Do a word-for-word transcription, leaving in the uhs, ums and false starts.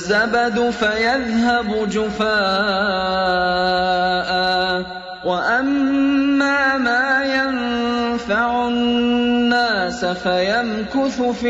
الزبد فيذهب جفاء وأما ما ينفع الناس فيمكث في